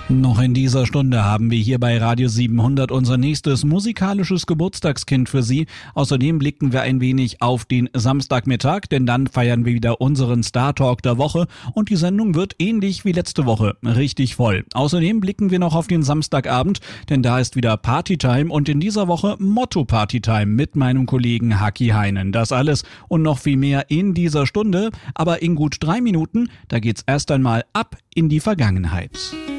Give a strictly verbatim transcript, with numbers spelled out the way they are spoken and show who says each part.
Speaker 1: Noch in dieser Stunde haben wir hier bei Radio siebenhundert unser nächstes musikalisches Geburtstagskind für Sie. Außerdem blicken wir ein wenig auf den Samstagmittag, denn dann feiern wir wieder unseren Star Talk der Woche und die Sendung wird ähnlich wie letzte Woche richtig voll. Außerdem blicken wir noch auf den Samstagabend, denn da ist wieder Partytime und in dieser Woche Motto Partytime mit meinem Kollegen Haki Heinen. Das alles und noch viel mehr in dieser Stunde, aber in gut drei Minuten, da geht's erst einmal ab in die Vergangenheit.